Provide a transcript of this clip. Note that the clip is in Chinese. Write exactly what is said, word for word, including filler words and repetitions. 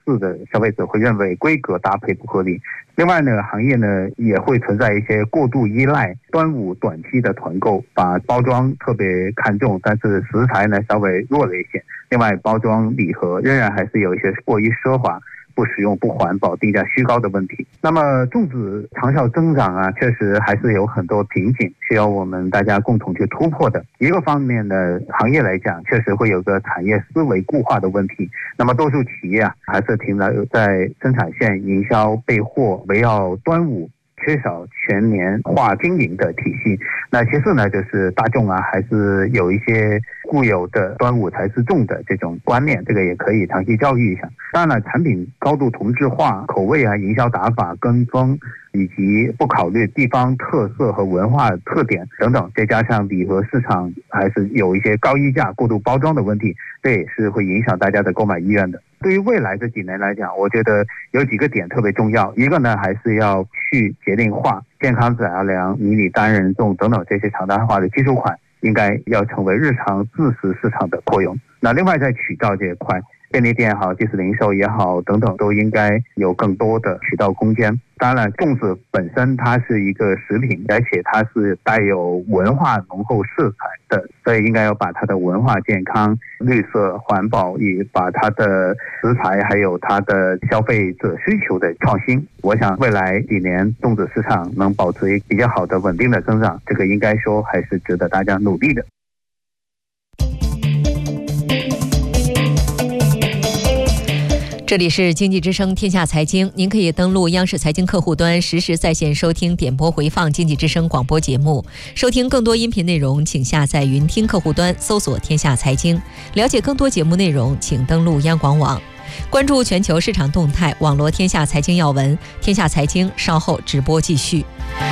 四的消费者会认为规格搭配不合理。另外呢，行业呢也会存在一些过度依赖端午短期的团购，把包装特别看重，但是食材呢稍微弱了一些。另外，包装礼盒仍然还是有一些过于奢华、不实用、不环保、定价虚高的问题。那么粽子长效增长啊，确实还是有很多瓶颈需要我们大家共同去突破的。一个方面呢，行业来讲确实会有个产业思维固化的问题，那么多数企业啊还是停留在生产线、营销、备货，围绕端午缺少全年化经营的体系。那其次呢，就是大众啊还是有一些固有的端午才是粽的这种观念，这个也可以长期教育一下。当然了，产品高度同质化，口味啊、营销打法跟风，以及不考虑地方特色和文化特点等等，再加上礼盒市场还是有一些高溢价、过度包装的问题，这也是会影响大家的购买意愿的。对于未来这几年来讲，我觉得有几个点特别重要。一个呢，还是要去节令化、健康杂粮、迷你单人粽等等这些常态化的基础款，应该要成为日常自食市场的扩容。那另外在渠道这一块，便利店也好，即时零售也好等等，都应该有更多的渠道空间。当然，粽子本身它是一个食品，而且它是带有文化浓厚色彩的，所以应该要把它的文化、健康、绿色、环保，也把它的食材还有它的消费者需求的创新。我想未来几年粽子市场能保持比较好的稳定的增长，这个应该说还是值得大家努力的。 这里是经济之声天下财经，您可以登录央视财经客户端实时在线收听点播回放经济之声广播节目。收听更多音频内容，请下载云听客户端搜索天下财经。了解更多节目内容，请登录央广网。关注全球市场动态，网罗天下财经要闻。天下财经稍后直播继续。